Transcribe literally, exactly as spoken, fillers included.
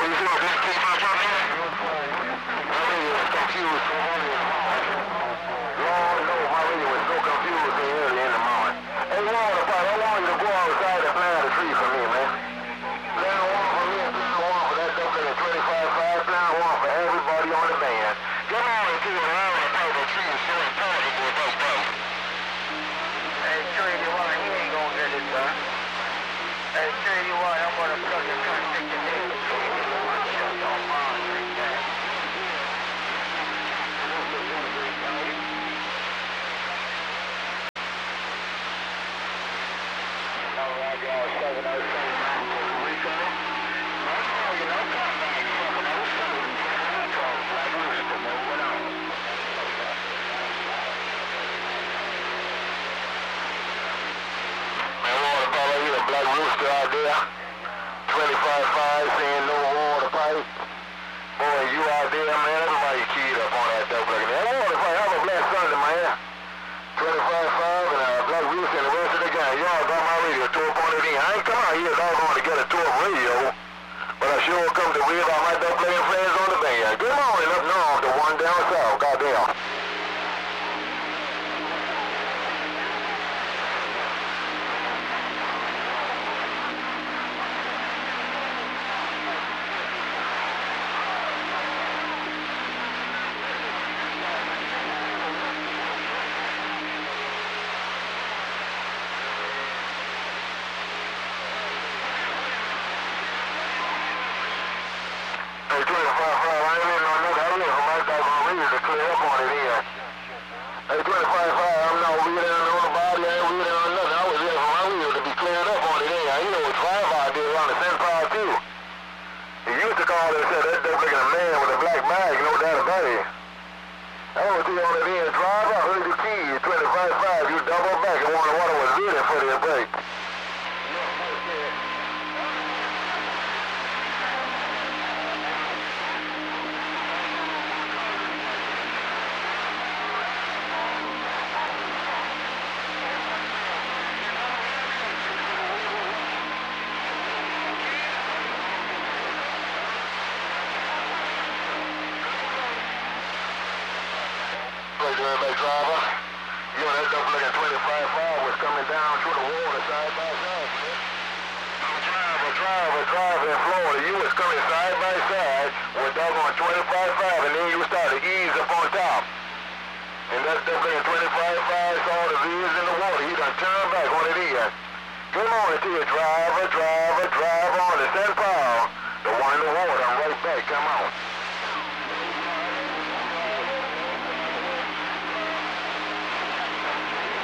you see my black T five truck here? My radio was confused. Lord knows my radio was so confused early in the morning. Hey, Water Pipe, I want you to go outside and plant a tree for me, man. Plant one for me and plant one for that double at twenty-five five. Plant one for everybody on the band. Come on and see what around the type of tree is so important for those folks. Hey, Trey, you want he ain't gonna get it done. Hey, Trey, you want I'm gonna plug your car and take your name. Don't mind like that. All right, y'all, seven oh seven. Rico. No, you know, come back. seven oh seven. Black Rooster, moving on. Man, Water Pipe, you a Black Rooster out there. twenty-five five, saying no Water Pipe. Boy, you out there, man, everybody keyed up on that dope looking there. Water Pipe, have a blessed Sunday, man. twenty-five five and uh, Black Rooster and the rest of the gang. Y'all got my radio tour pointed in. I ain't come out here doggone to get a tour of radio, but I sure come to read about my dope looking friends on the band. Good morning up north, the one down south. Goddamn. Hey, twenty-five five, I ain't even on nothing. I really from my type of reason to clear up on it here. Hey, twenty-five five, I'm not reading on nobody, I ain't reading on nothing. I was here for my wheel to be cleared up on it here. You know, it's five out there around the San Paul too. He used to call it and said that dope looking a man with a black bag, no doubt about it. I want to see on it in drive, I heard the key, twenty-five five, you double back and wonder what I was ready for the break. Everybody driver, you know that dope looking twenty-five five was coming down through the water side by side, man. I'm driver, driver, driver in Florida. You was coming side by side with doggone twenty-five five and then you started to ease up on top. And that dope looking twenty-five five saw the V's in the water. He done turned back on it in. Good morning to you, driver, driver, driver on the San Paul.